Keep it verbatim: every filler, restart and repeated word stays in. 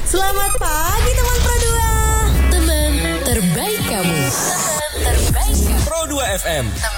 Selamat pagi teman Pro dua. Teman terbaik kamu. Teman terbaik kamu. Pro dua F M.